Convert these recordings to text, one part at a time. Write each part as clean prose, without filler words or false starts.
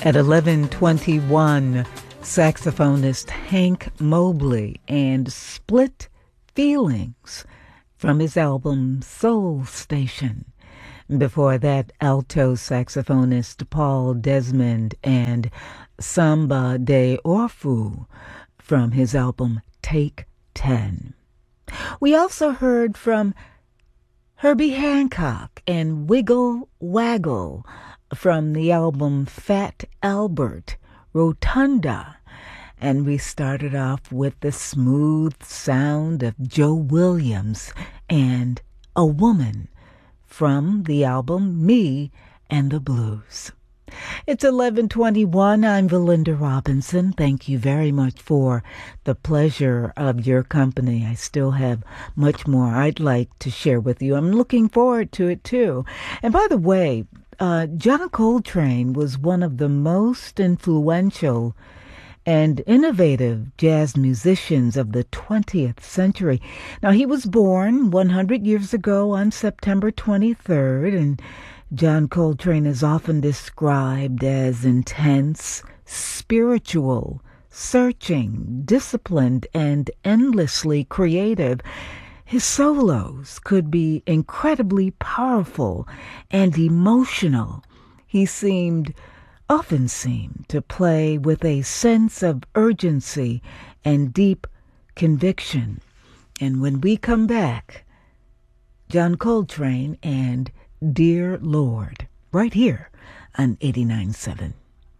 At 11:21, saxophonist Hank Mobley and Split Feelings from his album Soul Station. Before that, alto saxophonist Paul Desmond and Samba de Orfu from his album Take 10. We also heard from Herbie Hancock and Wiggle Waggle from the album Fat Albert, Rotunda. And we started off with the smooth sound of Joe Williams and A Woman from the album Me and the Blues. It's 11:21. I'm Valinda Robinson. Thank you very much for the pleasure of your company. I still have much more I'd like to share with you. I'm looking forward to it, too. And by the way, John Coltrane was one of the most influential and innovative jazz musicians of the 20th century. Now, he was born 100 years ago on September 23rd, and John Coltrane is often described as intense, spiritual, searching, disciplined, and endlessly creative. His solos could be incredibly powerful and emotional. He often seemed to play with a sense of urgency and deep conviction. And when we come back, John Coltrane and Dear Lord, right here on 89.7.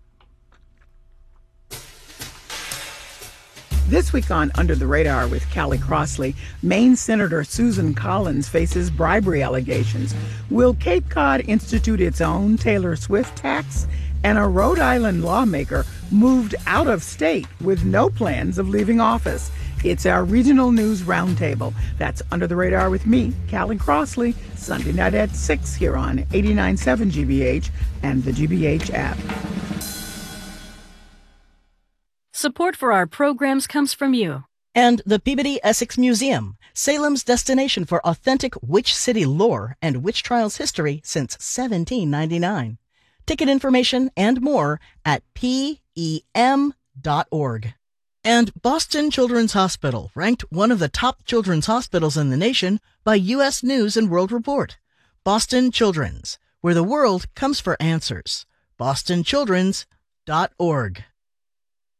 This week on Under the Radar with Callie Crossley, Maine Senator Susan Collins faces bribery allegations. Will Cape Cod institute its own Taylor Swift tax? And a Rhode Island lawmaker moved out of state with no plans of leaving office. It's our regional news roundtable. That's Under the Radar with me, Callie Crossley, Sunday night at 6 here on 89.7 GBH and the GBH app. Support for our programs comes from you. And the Peabody Essex Museum, Salem's destination for authentic witch city lore and witch trials history since 1799. Ticket information and more at PEM.org. And Boston Children's Hospital, ranked one of the top children's hospitals in the nation by U.S. News and World Report. Boston Children's, where the world comes for answers. BostonChildren's.org.